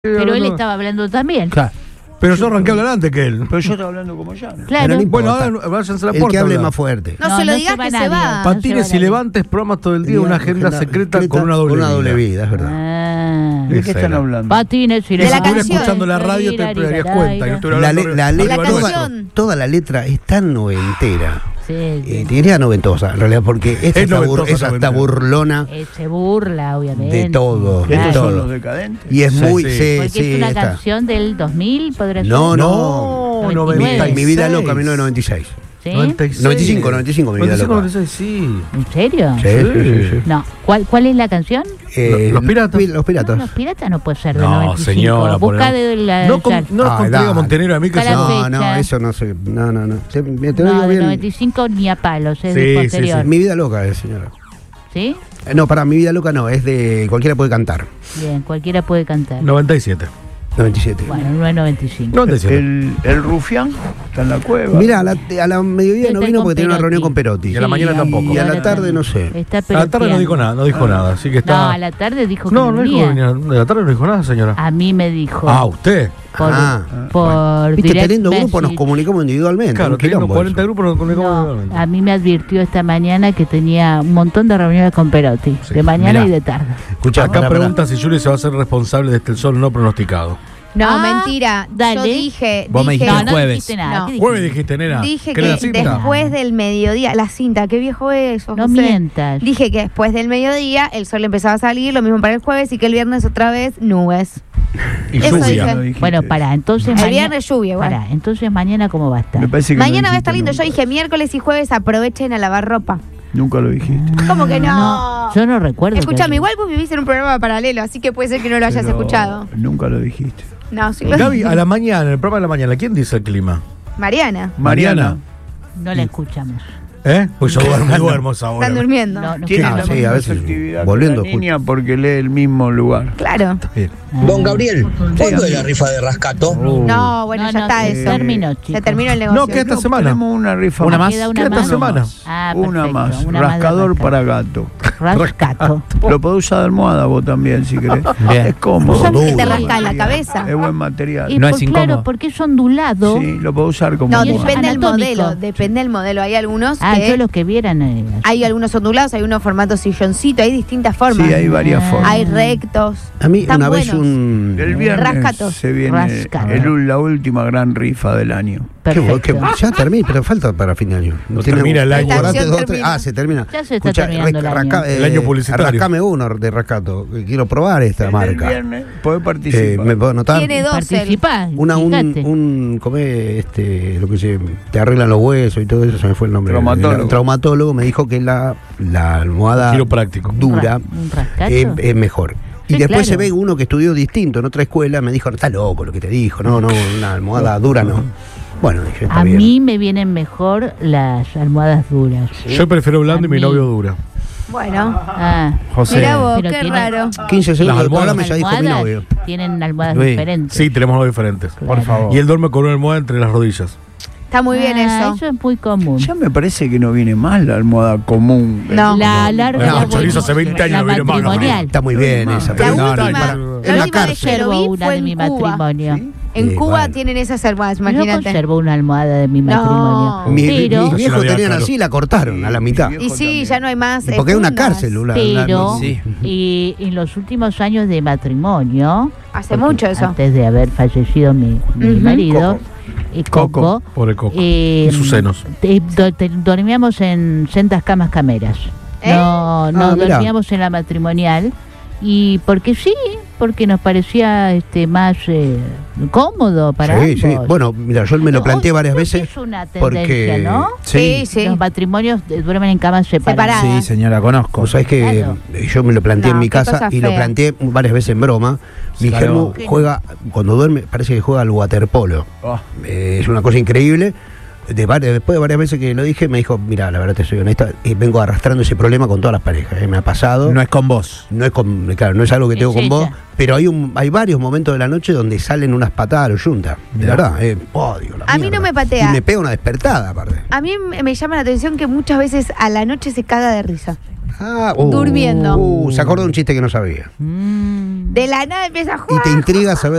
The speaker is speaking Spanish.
Pero él estaba hablando también. Claro. Pero yo arranqué a hablar antes que él. Pero yo estaba hablando como ya. Claro. No Bueno, importa. ahora váyanse a la El puerta. que hable hablar. más fuerte. No se lo digas que se va. Patines y levantes, programas todo el día, una agenda secreta con una doble vida. Es verdad. Ah. ¿De qué están hablando? Patines y De la Si estuvieras canción. escuchando la radio te darías cuenta. Yo estuviera hablando La letra, La canción. toda la letra es tan noventera. Sí. Diría noventosa, en realidad, porque es noventosa, hasta burlona Se burla, obviamente. de todo. Claro. De ¿Estos son todo. los decadentes? Y es Sí, muy. sí. Sí, Porque sí, es una está. canción del 2000, podrá ser. No, No, 99. Mi vida loca, 1996. ¿Sí? 96. 95, mi vida 95, loca. 96, sí. ¿En serio? Sí. No. ¿Cuál es la canción? Los piratas. Los piratas. Los piratas no puede ser de No, 95. señora, Busca por de la... No contigo dale. Montenegro a mí que Para se la no. fecha. No, eso no sé. No. Te lo No, digo de bien. 95 ni a palos, es Sí, de sí, posterior. Mi vida loca, señora. ¿Sí? No, para mi vida loca no, es de cualquiera puede cantar. Bien, cualquiera puede cantar. 97. 97. Bueno, no es 95. 97. El rufián está en la cueva. Mira, a la mediodía no Está vino con porque tenía una Perotti. reunión con Perotti. Y a la mañana tampoco. Y a la ahora tarde también. no sé. Está A la tarde no dijo peloteando. nada, no dijo nada, así que está. No, a la tarde dijo que No, no no dijo venía. que venía. A la tarde no dijo nada, señora. A mí me dijo. Ah, usted. Por Viste, direct teniendo grupo nos message. comunicamos individualmente. Claro, un teniendo quilombo 40 eso. grupos nos comunicamos. No, a mí me advirtió esta mañana que tenía un montón de reuniones con Perotti, Sí. de mañana Mirá. y de tarde. Escuchá, Acá pará, pará. pregunta si Juli se va a hacer responsable de este sol no pronosticado. No, Ah, mentira. dale. Yo dije. Vos me dije- dijiste No jueves. dijiste nada. No. ¿Qué dijiste? Jueves dijiste, nena. Dije ¿Querés que la cinta? después del mediodía, la cinta, qué viejo es eso. No José. mientas. Dije que después del mediodía el sol empezaba a salir, lo mismo para el jueves y que el viernes otra vez nubes. Y Eso lluvia. dije. No dijiste Bueno, eso. para, entonces El mañana. viernes lluvia igual. Pará, entonces mañana cómo va a estar. Me parece que Mañana no va a estar lindo. dijiste Yo dije miércoles y jueves aprovechen a lavar ropa. Nunca lo dijiste. ¿Cómo que no? Yo no recuerdo. Escúchame, que- igual vos vivís en un programa paralelo, así que puede ser que no lo hayas Pero escuchado. Nunca lo dijiste. No, sí lo Gaby, a la mañana, en el programa de la mañana, ¿quién dice el clima? Mariana. Mariana. No la escuchamos. Pues yo duermo esa hora. Están durmiendo. No, no Tiene Ah, la sí, misma a veces, actividad volviendo, que la niña porque lee el mismo lugar. Claro. Bien. Don Gabriel, ¿cuándo es la rifa de Rascato? No, bueno, ya está eso. Terminó, chicos. Se terminó el negocio. No, que esta semana. Tenemos una rifa ¿Una más. más? Queda ¿Qué esta semana? Ah, Una perfecto, más. una más de Rascador rascar. para gato. Rascato. Lo podés usar de almohada vos también si querés. Bien. Es cómodo. ¿Sabes que te duro. rasca en la cabeza? Es buen material. Y No por- es incómodo. Claro, porque es ondulado. Sí, lo podés usar como No, Y es almohada. depende del anatómico. modelo. Depende del modelo. Hay algunos Ah, que yo los que vieran. hay algunos ondulados, hay unos formatos silloncito, hay distintas formas. Sí, hay varias formas. Hay rectos. A mí Están una vez buenos. El viernes Rascato. se viene Rascato. la última gran rifa del año. Perfecto. Ya termina, pero falta para fin de año. No termina el año. Guardate Esta dos, acción tres- termina. se termina. Ya se está terminando el año. El año publicitario. Rascame uno de Rascato. Quiero probar esta El marca. viernes podés participar. ¿Me puedo anotar? Tiene dos. Participá. fíjate. Comé lo que te arreglan los huesos y todo eso, se me fue el nombre. Traumatólogo. El traumatólogo me dijo que la almohada Quiropráctico. dura Un rascato. es mejor. Y Sí, después claro. se ve uno que estudió distinto en otra escuela, me dijo, está loco lo que te dijo, no, una almohada dura no. Bueno, dije, está A bien. mí me vienen mejor las almohadas duras. Yo prefiero blando y mi A mí. novio dura. Bueno, Ah, José. mira vos, Pero qué tiene- raro. 15 segundos Las del programa almohadas. y ya dijo mi almohadas novio. tienen almohadas Luis, diferentes. Sí, tenemos algo diferentes. Claro. Y él duerme con una almohada entre las rodillas. Está muy bien eso. Eso es muy común. Ya me parece que no viene mal la almohada común. No. La larga, No, la chorizo hace 20 años la no viene mal, matrimonial. Está muy bien esa. La pero no, última, no, para- la en la última vez cárcel. que lo Conservo vi una fue de mi en Cuba. matrimonio. En Sí, Cuba bueno. tienen esas almohadas, Yo imagínate. conservo una almohada de mi No. matrimonio. Mis Pero, viejos Eso tenían claro. así y la cortaron a la mitad. Mi Y viejo sí, también. ya no hay más. Y porque es una fundas. cárcel. pero Sí. y en los últimos años de matrimonio, Hace porque mucho eso. antes de haber fallecido mi Ujú. marido, Coco, Pobre Coco. eh, Y sus senos. dormíamos en sendas camas cameras. ¿Eh? No Ah, mirá. dormíamos en la matrimonial. Y porque sí, porque nos parecía más cómodo para Sí, sí. ambos. Bueno, mira, yo me lo planteé varias veces. Es una tendencia, Porque. ¿no? Sí, sí. Los matrimonios duermen en camas separadas. Separadas. Sí, señora, conozco. Vos sabés que Claro. yo me lo planteé No, en mi qué casa cosa y lo fea. planteé varias veces en broma. Mi Claro. germo juega, cuando duerme, parece que juega al waterpolo. Ah, Es una cosa increíble. Después de varias veces que lo dije, me dijo, mira, la verdad te soy honesta, vengo arrastrando ese problema con todas las parejas. Me ha pasado. No es con vos. No es claro, no es algo que tengo Es con vos, ella. pero hay varios momentos de la noche donde salen unas patadas a lo yunta. De verdad, digo, la A mí mierda. no me patea. Y me pega una despertada, aparte. A mí me llama la atención que muchas veces a la noche se caga de risa. Durmiendo. Se acordó un chiste que no sabía. De la nada empieza a Y jugar. te intriga saber